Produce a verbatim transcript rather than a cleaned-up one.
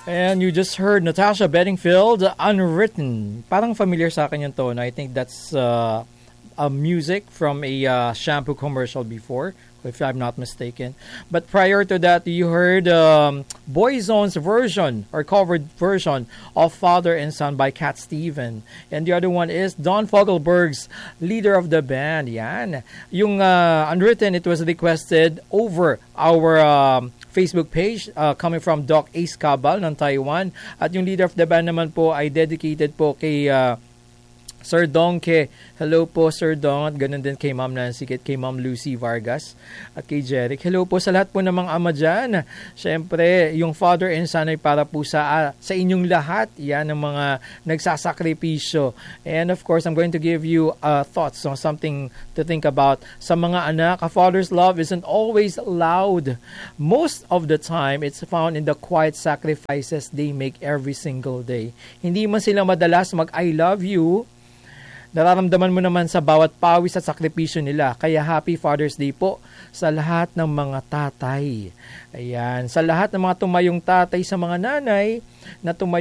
And you just heard Natasha Bedingfield, Unwritten. Parang familiar sa akin yung tone. I think that's uh, a music from a uh, shampoo commercial before, if I'm not mistaken. But prior to that, you heard um, Boyzone's version or covered version of Father and Son by Cat Steven. And the other one is Don Fogelberg's Leader of the Band. Yan. Yung uh, Unwritten, it was requested over our um, Facebook page uh, coming from Doc Ace Cabal ng Taiwan. At yung Leader of the Band naman po ay dedicated po kay uh, Sir Donke. Hello po, Sir Don. At ganun din kay Ma'am Nancy, kay Ma'am Lucy Vargas at kay Jeric. Hello po sa lahat po ng mga ama dyan. Siyempre, yung Father and Son ay para po sa, uh, sa inyong lahat. Yan ang mga nagsasakripisyo. And of course, I'm going to give you uh, thoughts on something to think about. Sa mga anak, a father's love isn't always loud. Most of the time, it's found in the quiet sacrifices they make every single day. Hindi man sila madalas mag-I love you, nararamdaman mo naman sa bawat pawis at sakripisyo nila. Kaya Happy Father's Day po sa lahat ng mga tatay. Ayan, sa lahat ng mga tumayong tatay sa mga nanay na tumayong